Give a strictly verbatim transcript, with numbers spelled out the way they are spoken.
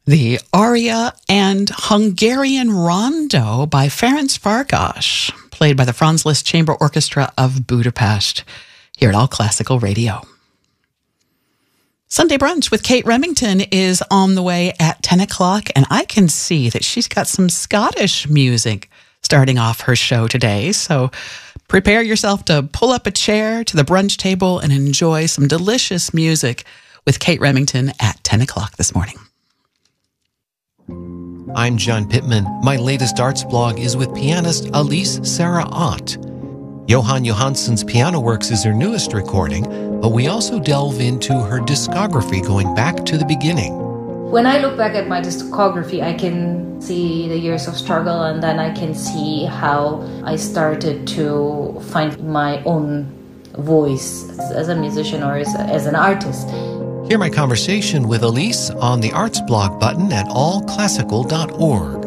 The aria and Hungarian Rondo by Ferenc Farkas, played by the Franz Liszt Chamber Orchestra of Budapest, here at All Classical Radio. Sunday Brunch with Kate Remington is on the way at ten o'clock, and I can see that she's got some Scottish music starting off her show today. So prepare yourself to pull up a chair to the brunch table and enjoy some delicious music with Kate Remington at ten o'clock this morning. I'm John Pittman. My latest arts blog is with pianist Elise Sarah Ott. Johan Johansson's Piano Works is her newest recording, but we also delve into her discography going back to the beginning. When I look back at my discography, I can see the years of struggle, and then I can see how I started to find my own voice as a musician or as, a, as an artist. Hear my conversation with Elise on the Arts blog button at all classical dot org.